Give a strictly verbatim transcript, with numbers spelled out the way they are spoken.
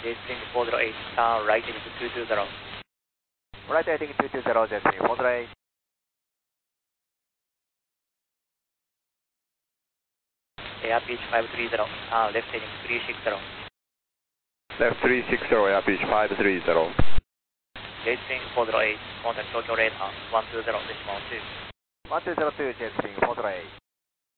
Jetstream four zero eight, turn right heading two two zero. Right heading two two zero, Jetstream four zero eight. Air pitch five three zero, turn left heading three six zero. Left three six zero, air pitch five three zero. Jetstream four zero eight, contact Tokyo radar one two zero decimal two. one two zero two, Jetstream four zero eight.